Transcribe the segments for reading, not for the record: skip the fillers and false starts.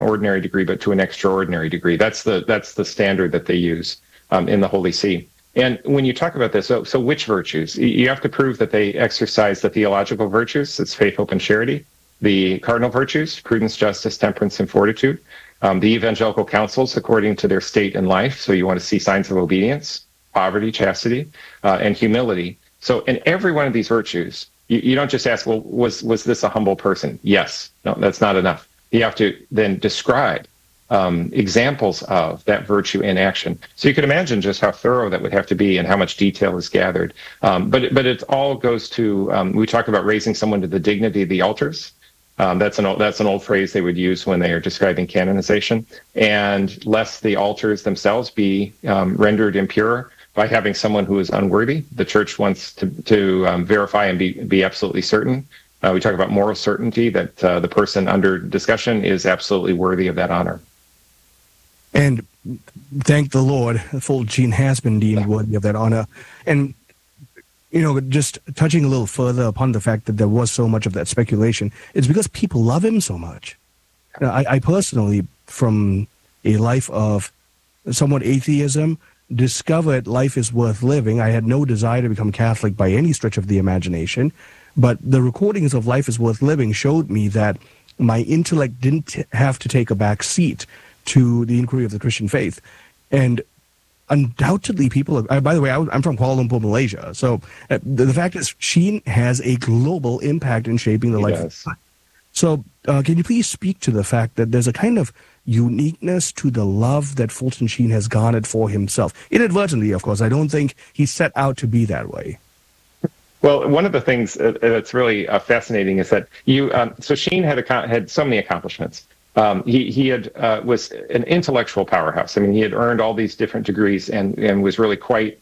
ordinary degree, but to an extraordinary degree. That's the standard that they use in the Holy See. And when you talk about this, so which virtues? You have to prove that they exercise the theological virtues. It's faith, hope, and charity. The cardinal virtues, prudence, justice, temperance, and fortitude. The evangelical counsels according to their state in life. So you want to see signs of obedience, poverty, chastity, and humility. So in every one of these virtues, you don't just ask, well, was this a humble person? Yes. No, that's not enough. You have to then describe examples of that virtue in action. So you can imagine just how thorough that would have to be and how much detail is gathered. But it all goes to, we talk about raising someone to the dignity of the altars. That's an old phrase they would use when they are describing canonization. And lest the altars themselves be rendered impure by having someone who is unworthy. The church wants to verify and be absolutely certain. We talk about moral certainty that the person under discussion is absolutely worthy of that honor. And thank the Lord, Fulton has been deemed worthy of that honor. And, just touching a little further upon the fact that there was so much of that speculation, it's because people love him so much. I personally, from a life of somewhat atheism, discovered life is worth living. I had no desire to become Catholic by any stretch of the imagination, but the recordings of Life is Worth Living showed me that my intellect didn't have to take a back seat to the inquiry of the Christian faith. And undoubtedly people are, by the way, I'm from Kuala Lumpur, Malaysia. So the fact is Sheen has a global impact in shaping the life of God. So can you please speak to the fact that there's a kind of uniqueness to the love that Fulton Sheen has garnered for himself? Inadvertently, of course. I don't think he set out to be that way. Well, one of the things that's really fascinating is that so Sheen had so many accomplishments. He was an intellectual powerhouse. I mean, he had earned all these different degrees and was really quite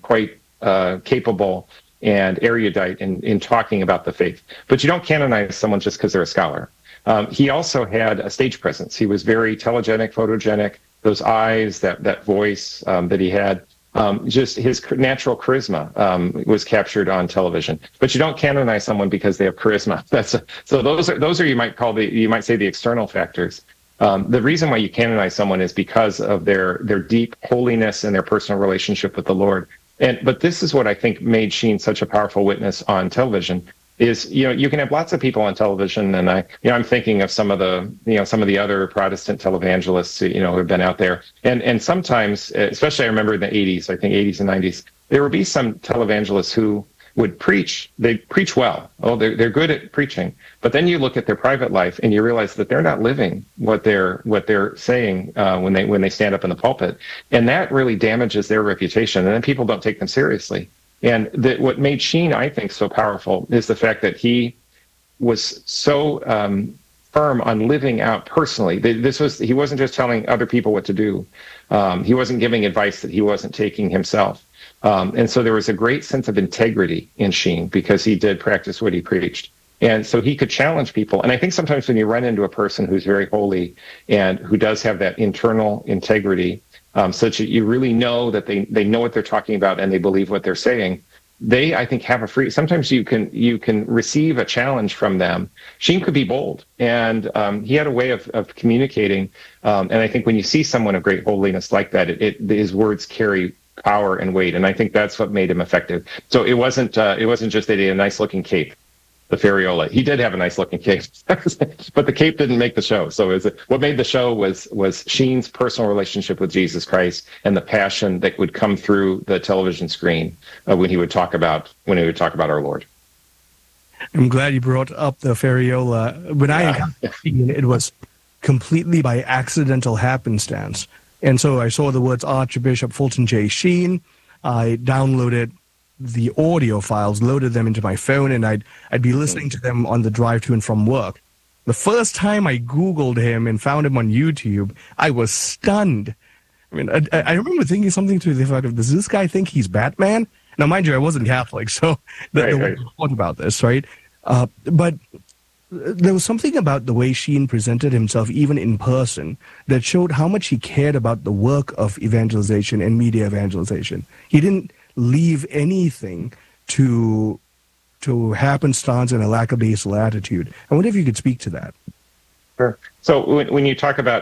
capable and erudite in talking about the faith. But you don't canonize someone just because they're a scholar. He also had a stage presence. He was very telegenic, photogenic. Those eyes, that voice that he had. Just his natural charisma was captured on television. But you don't canonize someone because they have charisma. So those are you might say the external factors. The reason why you canonize someone is because of their deep holiness and their personal relationship with the Lord. But this is what I think made Sheen such a powerful witness on television. Is you can have lots of people on television, and I'm thinking of some of the other Protestant televangelists who have been out there, and sometimes, especially I remember in the 80s, I think 80s and 90s, there would be some televangelists who would preach. They preach well. Oh, they're good at preaching, but then you look at their private life and you realize that they're not living what they're saying when they stand up in the pulpit, and that really damages their reputation, and then people don't take them seriously. And what made Sheen, I think, so powerful is the fact that he was so firm on living out personally. He wasn't just telling other people what to do. He wasn't giving advice that he wasn't taking himself. And so there was a great sense of integrity in Sheen because he did practice what he preached. And so he could challenge people. And I think sometimes when you run into a person who's very holy and who does have that internal integrity, such that you really know that they know what they're talking about and they believe what they're saying, they, I think, have sometimes you can receive a challenge from them. Sheen could be bold, and he had a way of communicating. And I think when you see someone of great holiness like that, his words carry power and weight. And I think that's what made him effective. So it wasn't just that he had a nice looking cape. The Ferriola. He did have a nice looking cape, but the cape didn't make the show. So what made the show was Sheen's personal relationship with Jesus Christ and the passion that would come through the television screen when he would talk about our Lord. I'm glad you brought up the Ferriola. When I encountered Sheen, it was completely by accidental happenstance. And so I saw the words Archbishop Fulton J. Sheen. I downloaded the audio files, loaded them into my phone, and I'd be listening to them on the drive to and from work. The first time I Googled him and found him on YouTube, I was stunned. I mean, I remember thinking something to the effect of, does this guy think he's Batman? Now, mind you, I wasn't Catholic, so the thought about this, right? But there was something about the way Sheen presented himself, even in person, that showed how much he cared about the work of evangelization and media evangelization. He didn't leave anything to happenstance and a lackadaisical attitude. I wonder if you could speak to that. Sure. So when you talk about